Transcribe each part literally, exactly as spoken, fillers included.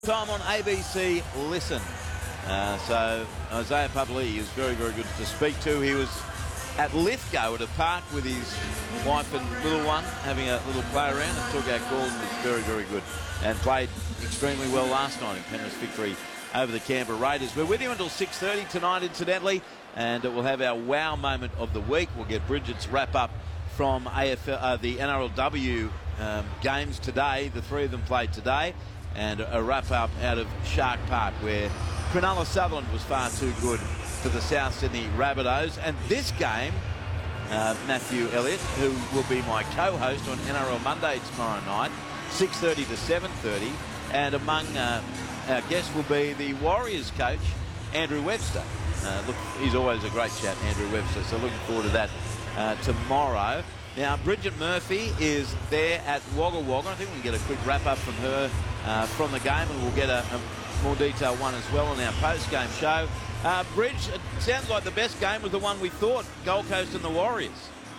Time on A B C Listen. Uh, so Isaiah Papali'i is very, very good to speak to. He was at Lithgow at a park with his wife and little one, having a little play around, and took our call and was very, very good. And played extremely well last night in Penrith's victory over the Canberra Raiders. We're with you until six thirty tonight, incidentally, and we'll have our wow moment of the week. We'll get Bridget's wrap-up from A F L, uh, the N R L W um, games today. The three of them played today. And a wrap-up out of Shark Park, where Cronulla Sutherland was far too good for the South Sydney Rabbitohs. And this game, uh, Matthew Elliott, who will be my co-host on N R L Monday tomorrow night, six thirty to seven thirty. And among uh, our guests will be the Warriors coach, Andrew Webster. Uh, look, he's always a great chat, Andrew Webster, so looking forward to that uh, tomorrow. Now, Bridget Murphy is there at Wagga Wagga. I think we can get a quick wrap-up from her uh, from the game, and we'll get a, a more detailed one as well in our post-game show. Uh, Bridge, it sounds like the best game was the one we thought, Gold Coast and the Warriors.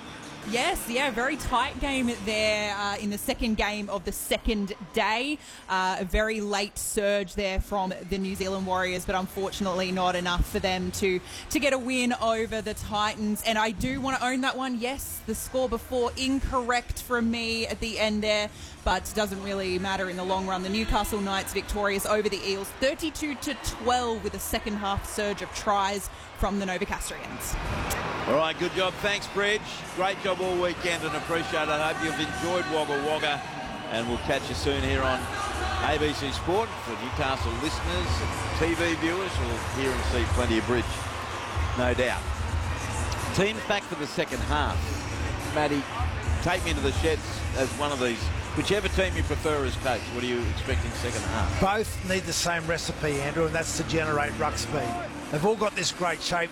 Yes, yeah, very tight game there uh, in the second game of the second day. Uh, a very late surge there from the New Zealand Warriors, but unfortunately not enough for them to, to get a win over the Titans. And I do want to own that one. Yes, the score before incorrect from me at the end there, but doesn't really matter in the long run. The Newcastle Knights victorious over the Eels, thirty-two to twelve, with a second half surge of tries from the Novocastrians. All right, good job. Thanks, Bridge. Great job all weekend and appreciate it. I hope you've enjoyed Wagga Wagga, and we'll catch you soon here on A B C Sport. For Newcastle listeners and T V viewers, we'll hear and see plenty of Bridge, no doubt. Teams back for the second half. Matty, take me to the sheds as one of these. Whichever team you prefer as coach, what are you expecting second half? Both need the same recipe, Andrew, and that's to generate ruck speed. They've all got this great shape.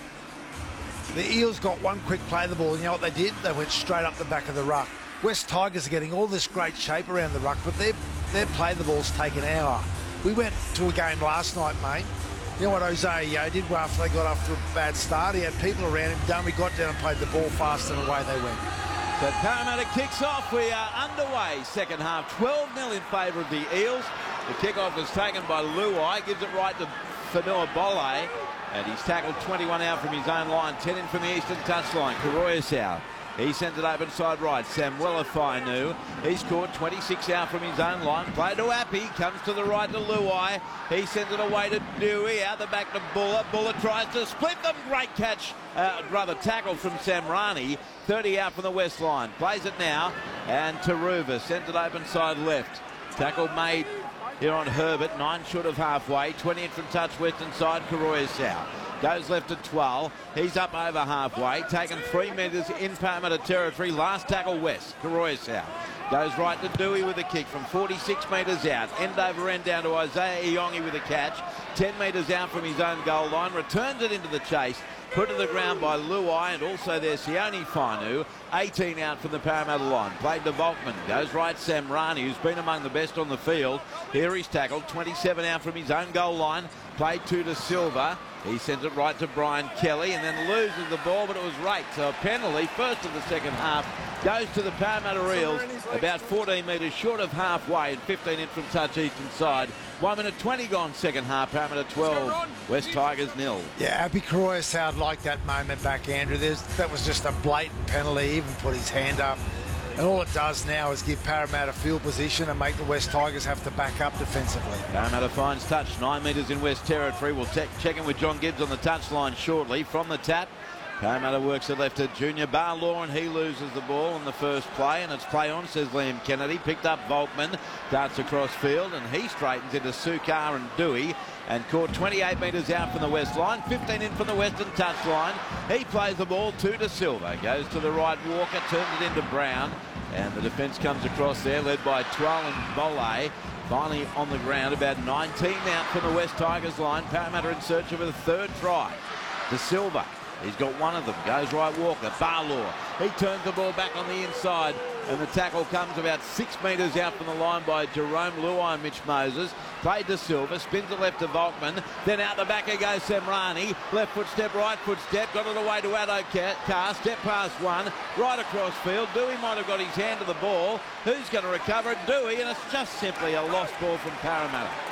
The Eels got one quick play of the ball, and you know what they did? They went straight up the back of the ruck. West Tigers are getting all this great shape around the ruck, but their, their play of the ball's taken an hour. We went to a game last night, mate. You know what Isaiah Yeo did after they got off to a bad start? He had people around him done. We got down and played the ball fast, and away they went. So Parramatta kicks off. We are underway. Second half, twelve nil in favour of the Eels. The kickoff is taken by Luai. Gives it right to Fanua Bole. And he's tackled twenty-one out from his own line. ten in from the eastern touchline. Karoyasau. He sends it open side right. Samuela Fainu. He's caught twenty-six out from his own line. Play to Appy. Comes to the right to Luai. He sends it away to Dewey. Out the back to Buller. Buller tries to split them. Great catch. Uh, rather tackle from Samrani. thirty out from the west line. Plays it now. And Taruva sends it open side left. Tackle made here on Herbert. Nine short of halfway. twenty in from touch western side. Karoyasau. Goes left at twelve. He's up over halfway. Taken three metres in Parramatta territory. Last tackle west. Karoyasau. Goes right to Dewey with a kick from forty-six metres out. End over end down to Isaiah Iongi with a catch. ten metres out from his own goal line. Returns it into the chase. Put to the ground by Luai, and also there's Sione Fainu. eighteen out from the Parramatta line. Played to Volkman. Goes right Samrani, who's been among the best on the field. Here he's tackled. twenty-seven out from his own goal line. Played two to Silva. He sends it right to Brian Kelly and then loses the ball, but it was raked. So a penalty, first of the second half, goes to the Parramatta Eels, about fourteen metres short of halfway and fifteen in from touch eastern side. one minute twenty gone second half. Parramatta twelve, West Tigers nil. Yeah, Appy Karoyasau like that moment back, Andrew. There's, that was just a blatant penalty. He even put his hand up. And all it does now is give Parramatta field position and make the West Tigers have to back up defensively. Parramatta finds touch, nine metres in West territory. We'll check in with John Gibbs on the touchline shortly. From the tap, Parramatta works it left to Junior Barlaw, and he loses the ball in the first play, and it's play on, says Liam Kennedy. Picked up Volkman, darts across field, and he straightens into Sukar and Dewey, and caught twenty-eight metres out from the west line, fifteen in from the western touch line. He plays the ball two to Silva, goes to the right, Walker turns it into Brown, and the defence comes across there, led by Twal and Bole. Finally on the ground, about nineteen out from the West Tigers line. Parramatta in search of a third try. De Silva. He's got one of them. Goes right Walker. Barlaw. He turns the ball back on the inside. And the tackle comes about six metres out from the line by Jerome Luai and Mitch Moses. Played to Silva. Spins it left to Volkman. Then out the back he goes Samrani. Left foot step, right foot step. Got it away to Addo Carr. Step past one. Right across field. Dewey might have got his hand to the ball. Who's going to recover it? Dewey. And it's just simply a lost ball from Parramatta.